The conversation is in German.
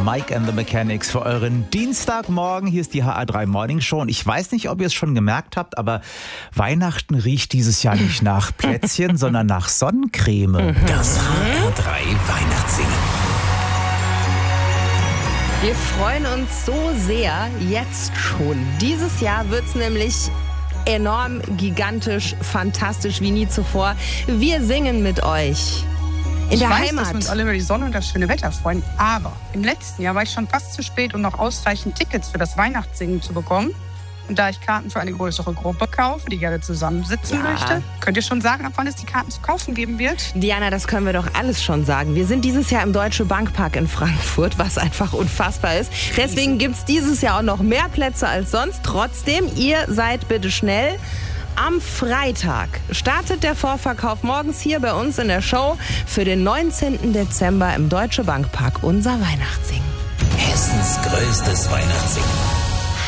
Mike and the Mechanics für euren Dienstagmorgen. Hier ist die HR3 Morning Show. Und ich weiß nicht, ob ihr es schon gemerkt habt, aber Weihnachten riecht dieses Jahr nicht nach Plätzchen, sondern nach Sonnencreme. Das HR3 Weihnachtssingen. Wir freuen uns so sehr, jetzt schon. Dieses Jahr wird es nämlich enorm, gigantisch, fantastisch wie nie zuvor. Wir singen mit euch. In der Heimat. Heimat. Dass wir uns alle über die Sonne und das schöne Wetter freuen. Aber im letzten Jahr war ich schon fast zu spät, um noch ausreichend Tickets für das Weihnachtssingen zu bekommen. Und da ich Karten für eine größere Gruppe kaufe, die gerne zusammensitzen möchte, könnt ihr schon sagen, ab wann es die Karten zu kaufen geben wird? Diana, das können wir doch alles schon sagen. Wir sind dieses Jahr im Deutsche Bankpark in Frankfurt, was einfach unfassbar ist. Deswegen gibt es dieses Jahr auch noch mehr Plätze als sonst. Trotzdem, ihr seid bitte schnell. Am Freitag startet der Vorverkauf morgens hier bei uns in der Show für den 19. Dezember im Deutsche Bankpark unser Weihnachtssingen. Hessens größtes Weihnachtssingen.